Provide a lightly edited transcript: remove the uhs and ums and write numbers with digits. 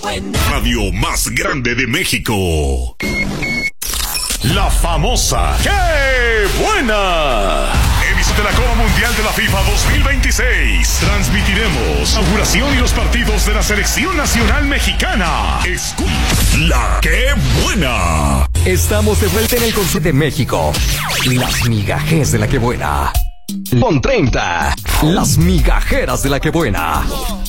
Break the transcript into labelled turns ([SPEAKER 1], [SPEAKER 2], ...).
[SPEAKER 1] Radio más grande de México. La famosa ¡Qué buena! Emisión de la Copa Mundial de la FIFA 2026. Transmitiremos la inauguración y los partidos de la Selección Nacional Mexicana. La ¡Qué buena!
[SPEAKER 2] Estamos de vuelta en el Consejo de México. Las migajes de la ¡Qué buena! Pon 30. Las migajeras de la ¡Qué buena!